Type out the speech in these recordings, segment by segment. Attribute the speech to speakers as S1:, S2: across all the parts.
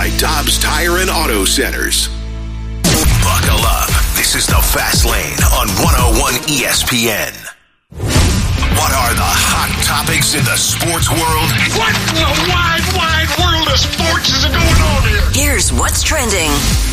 S1: by Dobbs Tire and Auto Centers. Buckle up. This is the Fast Lane on 101 ESPN. What are the hot topics in the sports world?
S2: What in the wide world of sports is going on here?
S3: Here's what's trending.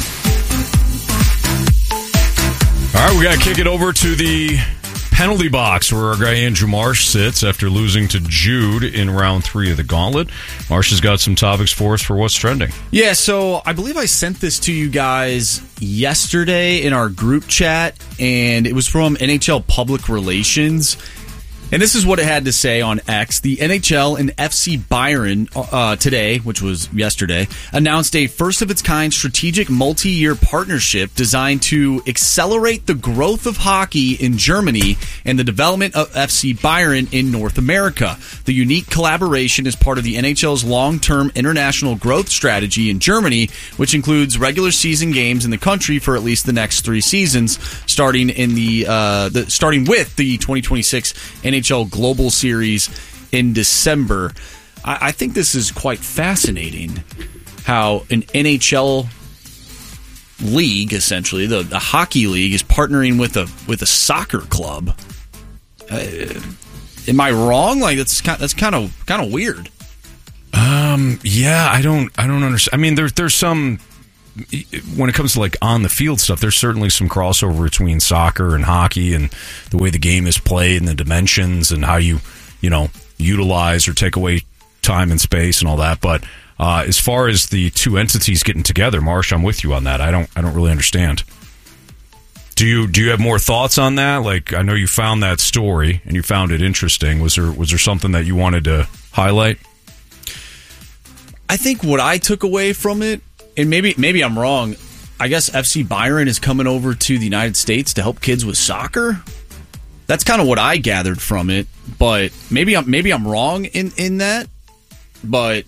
S4: All right, we got to kick it over to the penalty box where our guy Andrew Marsh sits after losing to Jude in round 3 of the gauntlet. Marsh has got some topics for us for what's trending.
S5: Yeah, so I believe I sent this to you guys yesterday in our group chat, and it was from NHL Public Relations. And this is what it had to say on X. The NHL and FC Bayern today, which was yesterday, announced a first-of-its-kind strategic multi-year partnership designed to accelerate the growth of hockey in Germany and the development of FC Bayern in North America. The unique collaboration is part of the NHL's long-term international growth strategy in Germany, which includes regular season games in the country for at least the next 3 seasons, starting with the 2026 NHL Global Series in December. I think this is quite fascinating how an NHL league, essentially, the hockey league, is partnering with a soccer club. Am I wrong? Like that's kind of weird.
S4: Yeah, I don't understand. I mean, there's some, when it comes to like on the field stuff, there's certainly some crossover between soccer and hockey and the way the game is played and the dimensions and how you utilize or take away time and space and all that. But as far as the two entities getting together, Marsh, I'm with you on that. I don't really understand. Do you have more thoughts on that? Like, I know you found that story and you found it interesting. Was there something that you wanted to highlight?
S5: I think what I took away from it, and maybe I'm wrong, I guess FC Bayern is coming over to the United States to help kids with soccer. That's kind of what I gathered from it, but maybe I'm wrong in that. But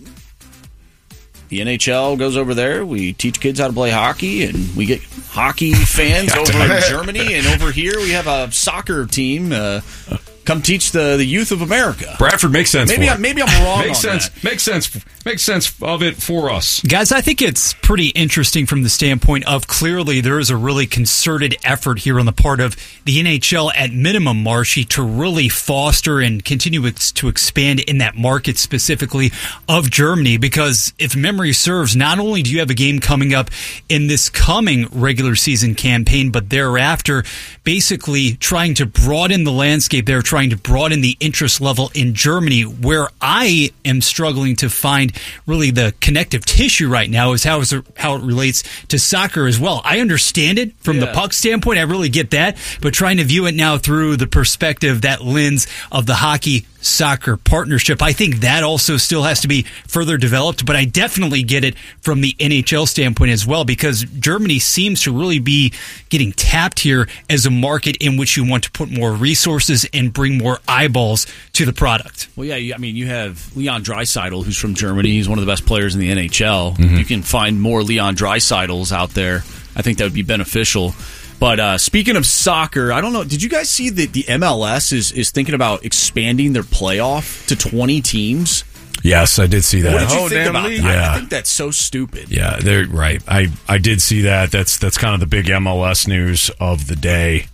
S5: the NHL goes over there, we teach kids how to play hockey, and we get hockey fans over in Germany, and over here we have a soccer team come teach the youth of America.
S4: Bradford, makes sense.
S5: Maybe I'm wrong.
S4: Makes sense.
S5: That.
S4: Makes sense of it for us,
S6: guys. I think it's pretty interesting from the standpoint of clearly there is a really concerted effort here on the part of the NHL, at minimum, Marshy, to really foster and continue to expand in that market specifically of Germany. Because if memory serves, not only do you have a game coming up in this coming regular season campaign, but thereafter, basically trying to broaden the landscape there. Trying to broaden the interest level in Germany. Where I am struggling to find really the connective tissue right now is how it relates to soccer as well. I understand it from the puck standpoint. I really get that. But trying to view it now through the perspective, that lens of the hockey soccer partnership, I think that also still has to be further developed, but I definitely get it from the NHL standpoint as well, because Germany seems to really be getting tapped here as a market in which you want to put more resources and bring more eyeballs to the product.
S5: Well, yeah, I mean, you have Leon Draisaitl, who's from Germany. He's one of the best players in the NHL. Mm-hmm. You can find more Leon Draisaitls out there. I think that would be beneficial. But speaking of soccer, I don't know. Did you guys see that the MLS is thinking about expanding their playoff to 20 teams?
S4: Yes, I did see that.
S5: What did you think about that?
S4: Yeah.
S5: I think that's so stupid.
S4: Yeah, they're right. I did see that. That's kind of the big MLS news of the day.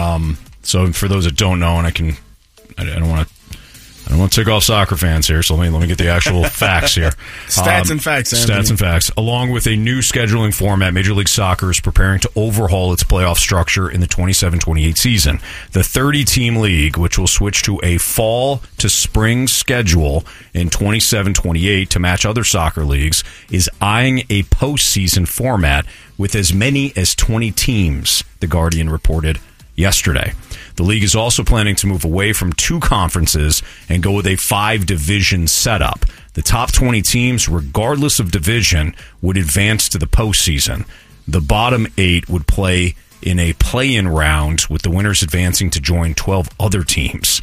S4: So for those that don't know, and I don't want to tick off soccer fans here, so let me get the actual facts here.
S7: Stats and facts, Anthony.
S4: Stats and facts. Along with a new scheduling format, Major League Soccer is preparing to overhaul its playoff structure in the 27-28 season. The 30-team league, which will switch to a fall to spring schedule in 27-28 to match other soccer leagues, is eyeing a postseason format with as many as 20 teams, The Guardian reported yesterday. The league is also planning to move away from 2 conferences and go with a 5-division setup. The top 20 teams, regardless of division, would advance to the postseason. The bottom 8 would play in a play-in round, with the winners advancing to join 12 other teams.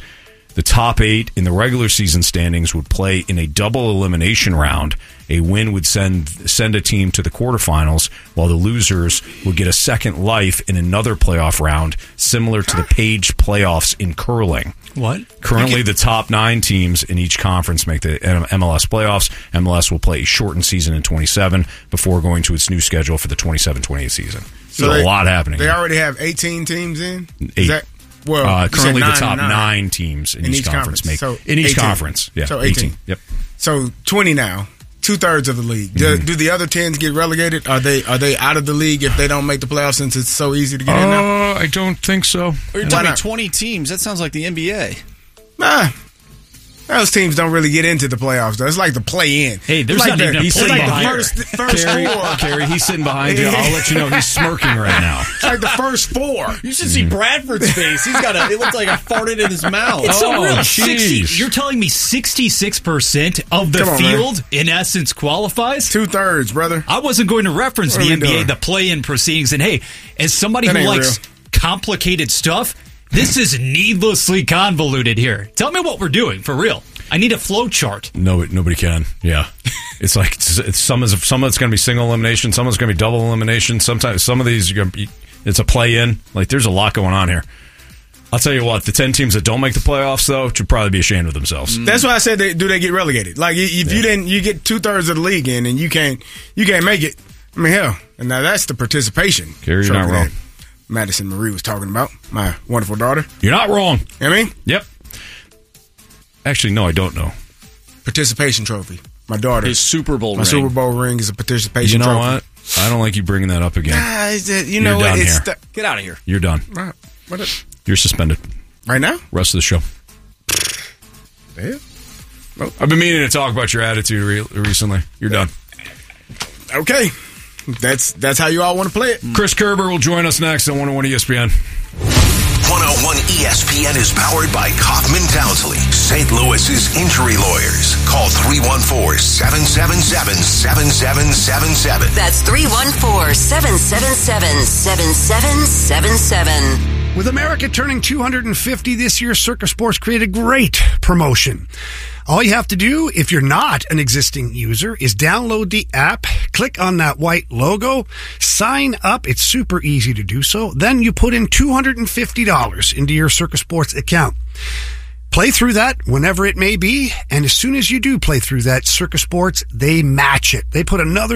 S4: The top 8 in the regular season standings would play in a double elimination round. A win would send a team to the quarterfinals, while the losers would get a second life in another playoff round, similar to the Page playoffs in curling.
S6: What?
S4: Currently, the top 9 teams in each conference make the MLS playoffs. MLS will play a shortened season in 27 before going to its new schedule for the 27-28 season. So there's a lot happening.
S3: They already have 18 teams in?
S4: 8. Currently, the top 9 teams in each conference make in each
S3: 18.
S4: conference. Yeah,
S3: so 18.
S4: Yep.
S3: So 20 now. 2/3 of the league. Do the other 10s get relegated? Are they out of the league if they don't make the playoffs since it's so easy to get in now?
S4: I don't think so.
S5: You're telling me 20 teams. That sounds like the NBA.
S3: Nah. Those teams don't really get into the playoffs, though. It's like the play-in.
S6: Hey, there's
S3: like
S6: not even a
S3: it's
S6: play-in
S3: like
S6: here.
S3: the first four.
S4: Carrie, he's sitting behind you. I'll let you know he's smirking right now.
S3: It's like the first 4.
S5: You should see Bradford's face. It looks like I farted in his mouth.
S6: It's unreal.
S4: jeez.
S6: You're telling me 66% of the field, in essence, qualifies?
S3: 2/3, brother.
S6: I wasn't going to reference
S3: What
S6: the
S3: are we
S6: NBA,
S3: doing?
S6: the play-in proceedings. And hey, as somebody
S3: That
S6: who
S3: ain't
S6: likes
S3: real.
S6: complicated stuff, this is needlessly convoluted here. Tell me what we're doing, for real. I need a flow chart.
S4: No, nobody can. Yeah. It's like some of it's going to be single elimination, some of it's going to be double elimination. Sometimes some of these it's a play-in. Like, there's a lot going on here. I'll tell you what, the 10 teams that don't make the playoffs, though, should probably be ashamed of themselves.
S3: That's why I said, do they get relegated? Like, if you get 2/3 of the league in and you can't make it. I mean, hell, and now that's the participation.
S4: Carrie, you're not
S3: trophy
S4: wrong.
S3: that Madison Marie was talking about, my wonderful daughter.
S4: You're not wrong.
S3: You know what I mean?
S4: Yep. Actually, no, I don't know.
S3: Participation trophy. My daughter.
S5: His Super Bowl
S3: My
S5: ring.
S3: Super Bowl ring is a participation
S4: You know
S3: trophy.
S4: what? I don't like you bringing that up again.
S3: You know
S4: You're
S3: what?
S4: done
S3: It's
S4: here.
S5: Get out of here.
S4: You're done. You're suspended.
S3: Right now?
S4: Rest of the show.
S3: Yeah.
S4: I've been meaning to talk about your attitude recently. You're done.
S3: Okay. That's how you all want to play it.
S4: Chris Kerber will join us next on 101 ESPN.
S1: 101 ESPN is powered by Kaufman Townsley, St. Louis's injury lawyers. Call 314-777-7777.
S7: That's 314-777-7777.
S8: With America turning 250 this year, Circus Sports created a great promotion. All you have to do, if you're not an existing user, is download the app, click on that white logo, sign up. It's super easy to do so. Then you put in $250 into your Circus Sports account. Play through that whenever it may be, and as soon as you do play through that, Circus Sports, they match it. They put another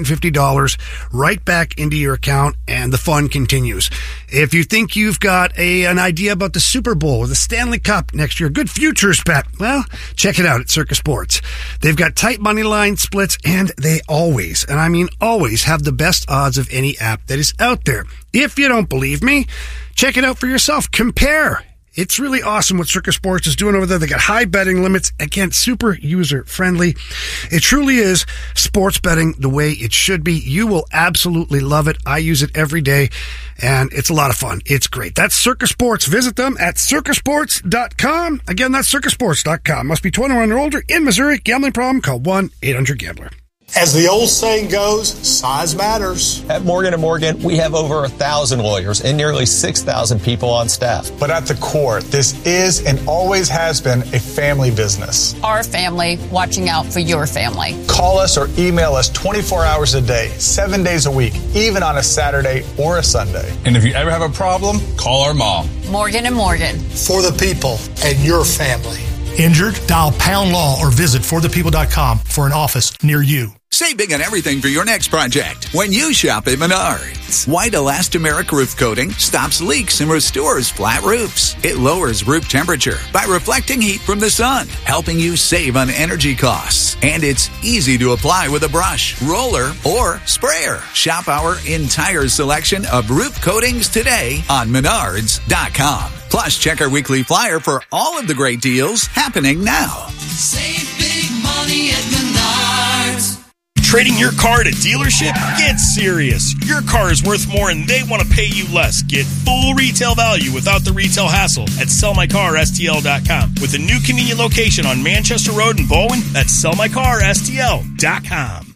S8: $250 right back into your account, and the fun continues. If you think you've got an idea about the Super Bowl or the Stanley Cup next year, good futures bet, well, check it out at Circus Sports. They've got tight money line splits, and they always, and I mean always, have the best odds of any app that is out there. If you don't believe me, check it out for yourself. Compare. It's really awesome what Circus Sports is doing over there. They got high betting limits. Again, super user-friendly. It truly is sports betting the way it should be. You will absolutely love it. I use it every day, and it's a lot of fun. It's great. That's Circus Sports. Visit them at circusports.com. Again, that's circusports.com. Must be 21 or older. In Missouri. Gambling problem? Call 1-800-GAMBLER.
S9: As the old saying goes, size matters.
S10: At Morgan & Morgan, we have over 1,000 lawyers and nearly 6,000 people on staff.
S9: But at the core, this is and always has been a family business.
S11: Our family watching out for your family.
S9: Call us or email us 24 hours a day, 7 days a week, even on a Saturday or a Sunday.
S12: And if you ever have a problem, call our mom.
S11: Morgan & Morgan.
S9: For the people and your family.
S13: Injured? Dial Pound Law or visit forthepeople.com for an office near you.
S14: Save big on everything for your next project when you shop at Menards. White Elastomeric Roof Coating stops leaks and restores flat roofs. It lowers roof temperature by reflecting heat from the sun, helping you save on energy costs. And it's easy to apply with a brush, roller, or sprayer. Shop our entire selection of roof coatings today on Menards.com. Plus, check our weekly flyer for all of the great deals happening now.
S15: Save big money at Menards.
S16: Trading your car at a dealership? Get serious. Your car is worth more and they want to pay you less. Get full retail value without the retail hassle at sellmycarstl.com. With a new convenient location on Manchester Road in Bowen, that's sellmycarstl.com.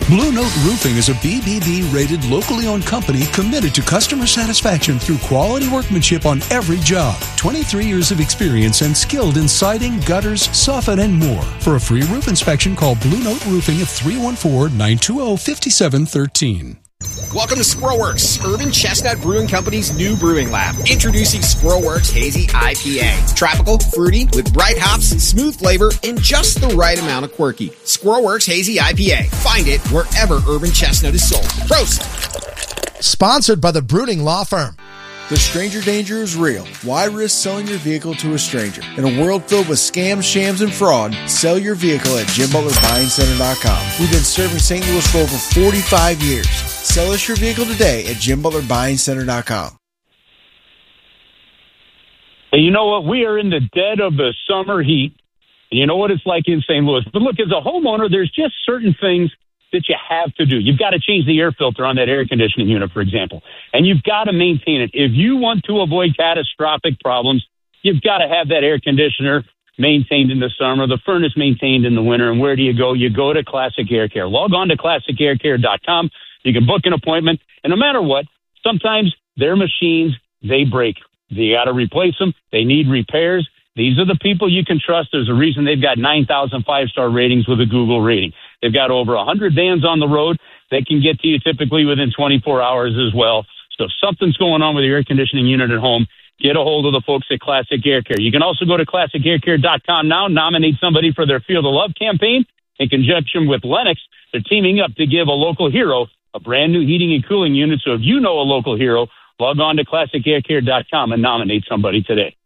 S7: Blue Note Roofing is a BBB-rated, locally owned company committed to customer satisfaction through quality workmanship on every job. 23 years of experience and skilled in siding, gutters, soffit, and more. For a free roof inspection, call Blue Note Roofing at 314-920-5713.
S17: Welcome to Squirrelworks, Urban Chestnut Brewing Company's new brewing lab. Introducing Squirrelworks Hazy IPA. Tropical, fruity, with bright hops, smooth flavor, and just the right amount of quirky. Squirrelworks Hazy IPA. Find it wherever Urban Chestnut is sold. Prost!
S18: Sponsored by the Brooding Law Firm.
S19: The stranger danger is real. Why risk selling your vehicle to a stranger? In a world filled with scams, shams, and fraud, sell your vehicle at JimButlerBuyingCenter.com. We've been serving St. Louis for over 45 years. Sell us your vehicle today at JimButlerBuyingCenter.com.
S20: Hey, you know what? We are in the dead of the summer heat. And you know what it's like in St. Louis. But look, as a homeowner, there's just certain things that you have to do. You've got to change the air filter on that air conditioning unit, for example, and you've got to maintain it. If you want to avoid catastrophic problems, you've got to have that air conditioner maintained in the summer, the furnace maintained in the winter. And where do you go? You go to Classic Air Care. Log on to ClassicAirCare.com. You can book an appointment, and no matter what, sometimes their machines, they break. You got to replace them. They need repairs. These are the people you can trust. There's a reason they've got 9,000 five-star ratings with a Google rating. They've got over 100 vans on the road. They can get to you typically within 24 hours as well. So if something's going on with your air conditioning unit at home, get a hold of the folks at Classic Air Care. You can also go to ClassicAirCare.com now, nominate somebody for their Feel the Love campaign. In conjunction with Lennox, they're teaming up to give a local hero a brand new heating and cooling unit. So if you know a local hero, log on to ClassicAirCare.com and nominate somebody today.